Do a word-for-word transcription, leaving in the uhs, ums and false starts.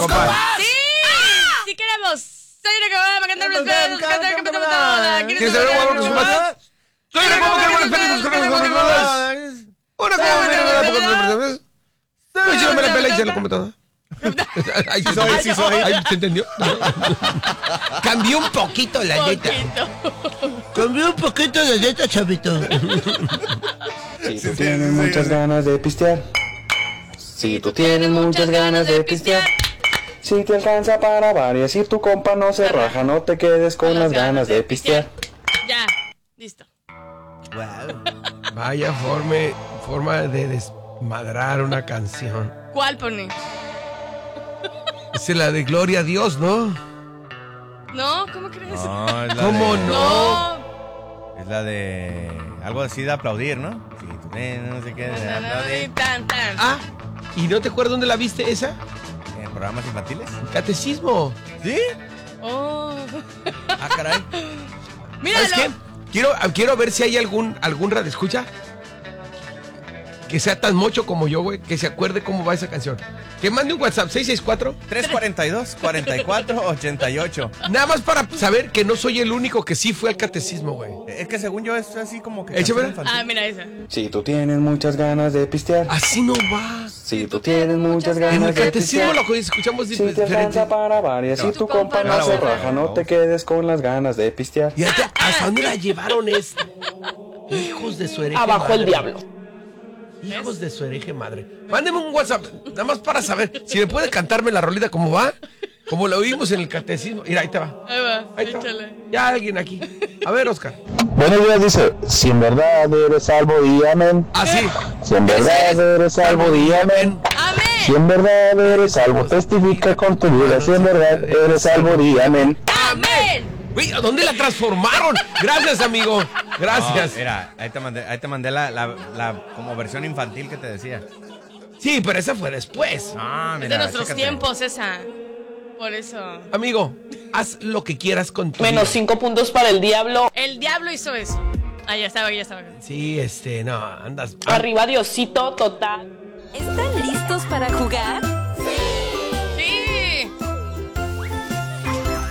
compas. ¡Sí! ¡Sí queremos! Soy una compa para cantar los pedos, cantar que me toda. ¿Quieres saber un guapo con sus compas? Soy una compa que me pedos, con los compas. Una compa que me pedos, con los compas. No, yo me la pela y se la come toda. Ay, sí soy, sí soy. Ay, ¿se entendió? Cambió un poquito la letra. Cambió un poquito la letra, chavito. Si tú tienes muchas ganas de pistear. Si tú tienes muchas ganas de pistear. Si te alcanza para varias y tu compa no se raja, no te quedes con las ganas de pistear. Ya, listo. Wow. Vaya forma, forma de desmadrar una canción. ¿Cuál pone? Es la de Gloria a Dios, ¿no? No, ¿cómo crees? No, es la ¿Cómo de... no? No. Es la de... Algo así de aplaudir, ¿no? Sí, tú no sé qué, de aplaudir. Tan, tan. Ah, ¿y no te acuerdas dónde la viste esa? ¿En programas infantiles? Catecismo. ¿Sí? Oh. Ah, caray. Míralo. ¿Sabes qué? Quiero, quiero ver si hay algún, algún radioescucha que sea tan mocho como yo, güey, que se acuerde cómo va esa canción. Que mande un WhatsApp, seis seis cuatro. tres cuarenta y dos, cuarenta y cuatro, ochenta y ocho. Nada más para saber que no soy el único que sí fue al catecismo, güey. Es que según yo es así como que... Échamela. canción infantil. Ah, mira esa. Si tú tienes muchas ganas de pistear. Así no va. Si tú tienes muchas En el ganas de catecismo pistear. lo escuchamos Si te diferente. alcanza para varias y tu compa no se raja, no te quedes con las ganas de pistear. ¿Y hasta, hasta dónde la llevaron esto? Hijos de su hereje Abajo madre. el diablo. Hijos de su hereje madre. Mándeme un WhatsApp, nada más para saber si me puede cantarme la rolita como va, como lo oímos en el catecismo. Mira, ahí te va. Ahí va, Ahí te va. échale. Ya alguien aquí. A ver, Oscar. Buenos días, dice, si en verdad eres salvo, di amén. Así. Si en verdad eres salvo, di amén. Si Amén. en verdad eres salvo, testifica con tu vida. Si en verdad eres salvo, di amén. Amén. Güey, ¿a dónde la transformaron? Gracias, amigo. Gracias. No, mira, ahí te mandé, ahí te mandé la, la, la como versión infantil que te decía. Sí, pero esa fue después. Ah, Es mira, de nuestros chécate. tiempos esa. Por eso. Amigo, haz lo que quieras con tu Menos vida. cinco puntos para el diablo. El diablo hizo eso. Ah, ya estaba, ya estaba. Sí, este, no, andas. Arriba Diosito, total. ¿Están listos para jugar?